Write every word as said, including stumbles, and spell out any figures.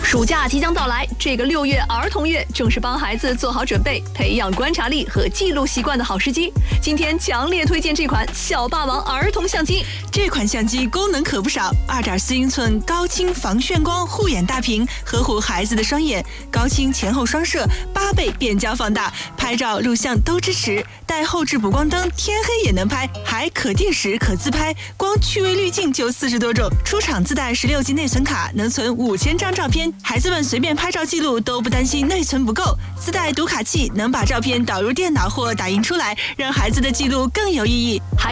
暑假即将到来，这个六月儿童月正是帮孩子做好准备、培养观察力和记录习惯的好时机。今天强烈推荐这款小霸王儿童相机。 这款相机功能可不少， 二点四英寸高清防眩光护眼大屏，呵护孩子的双眼，高清前后双摄，八倍变焦放大，拍照录像都支持，带后置补光灯，天黑也能拍，还可定时可自拍，光趣味滤镜就四十多种。出厂自带十六 G 内存卡，能存五千张照片，孩子们随便拍照记录都不担心内存不够。自带读卡器，能把照片导入电脑或打印出来，让孩子的记录更有意义。 还